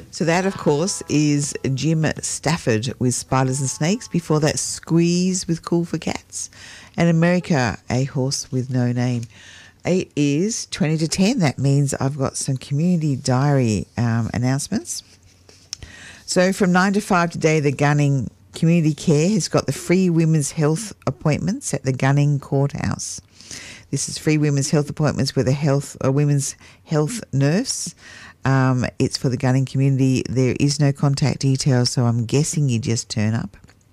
So that, of course, is Jim Stafford with Spiders and Snakes. Before that, Squeeze with Cool for Cats. And America, A Horse with No Name. It is 20 to 10. That means I've got some community diary announcements. So from 9 to 5 today, the Gunning Community Care has got the free women's health appointments at the Gunning Courthouse. This is free women's health appointments with a women's health nurse. It's for the Gunning community. There is no contact details, so I'm guessing you just turn up.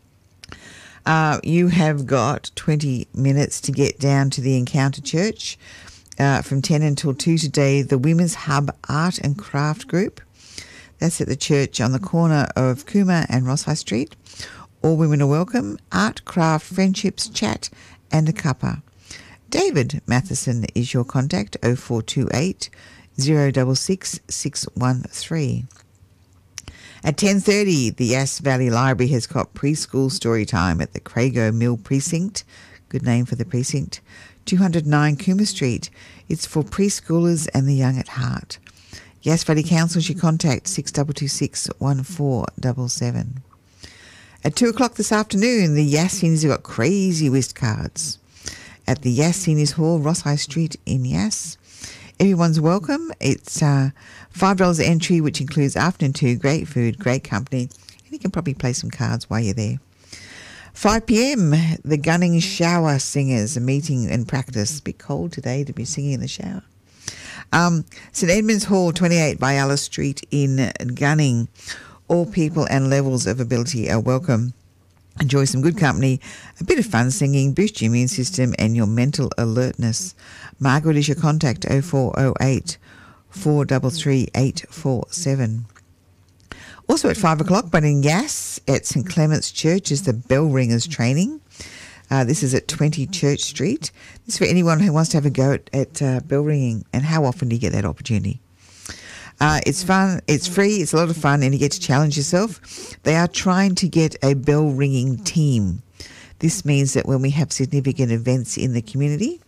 You have got 20 minutes to get down to the Encounter Church from 10 until 2 today. The Women's Hub Art and Craft Group. That's at the church on the corner of Cooma and Ross High Street. All women are welcome. Art, craft, friendships, chat and a cuppa. David Matheson is your contact, 0428 066 613. At 10:30, the Yass Valley Library has got preschool story time at the Crago Mill Precinct. Good name for the precinct. 209 Cooma Street. It's for preschoolers and the young at heart. Yass Valley Council's your contact, 6226 1477. At 2 o'clock this afternoon, the Yass Seniors have got crazy whist cards at the Yass Seniors Hall, Ross High Street in Yass. Everyone's welcome. It's $5 entry, which includes afternoon tea, great food, great company, and you can probably play some cards while you're there. 5 p.m, the Gunning Shower Singers, a meeting and practice. It's a bit cold today to be singing in the shower. St Edmunds Hall, 28 Byalla Street in Gunning. All people and levels of ability are welcome. Enjoy some good company, a bit of fun singing, boost your immune system and your mental alertness. Margaret is your contact, 0408 433 847. Also at 5 o'clock, but in Yass at St Clement's Church is the Bell Ringers training. This is at 20 Church Street. This is for anyone who wants to have a go at bell ringing. And how often do you get that opportunity? It's fun, it's free, it's a lot of fun, and you get to challenge yourself. They are trying to get a bell ringing team. This means that when we have significant events in the community,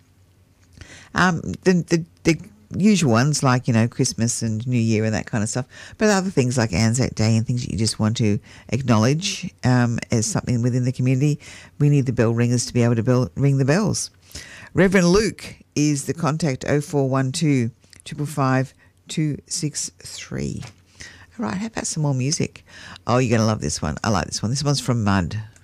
the usual ones like, Christmas and New Year and that kind of stuff, but other things like Anzac Day and things that you just want to acknowledge as something within the community, we need the bell ringers to be able to ring the bells. Reverend Luke is the contact, 0412 555 263. All right, how about some more music? Oh, you're going to love this one. I like this one. This one's from Mud.